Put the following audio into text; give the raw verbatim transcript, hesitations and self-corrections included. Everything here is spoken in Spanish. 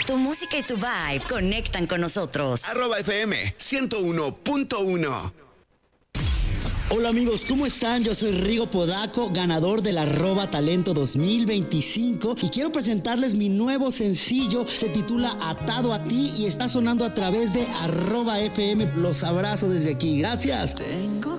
Tu música y tu vibe conectan con nosotros. Arroba F M ciento uno punto uno. Hola amigos, ¿cómo están? Yo soy Rigo Podaco, ganador del Arroba Talento dos mil veinticinco y quiero presentarles mi nuevo sencillo. Se titula Atado a ti y está sonando a través de Arroba F M. Los abrazo desde aquí. Gracias. Tengo